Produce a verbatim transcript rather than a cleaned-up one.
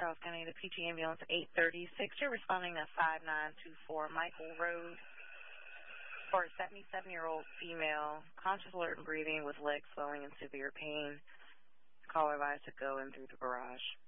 Charles County, the P G ambulance eight thirty-six. You're responding to five nine two four Michael Road for a seventy-seven-year-old female, conscious, alert, and breathing with leg swelling and severe pain. Caller advised to go in through the garage.